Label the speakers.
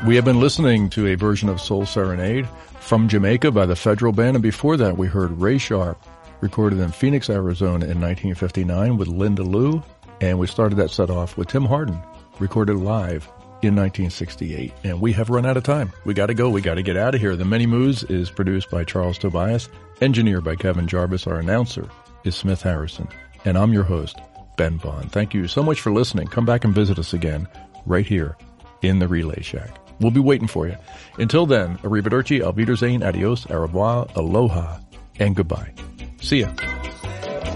Speaker 1: We have been listening to a version of Soul Serenade from Jamaica by the Federal Band, and before that we heard Ray Sharp, recorded in Phoenix, Arizona in 1959 with Linda Lou, and we started that set off with Tim Hardin, recorded live in 1968. And we have run out of time. We got to go. We got to get out of here. The Many Moves is produced by Charles Tobias, engineered by Kevin Jarvis. Our announcer is Smith Harrison, and I'm your host, Ben Bond. Thank you so much for listening. Come back and visit us again right here in the Relay Shack. We'll be waiting for you. Until then, arrivederci, auf Wiedersehen, adios, au revoir, aloha, and goodbye. See ya.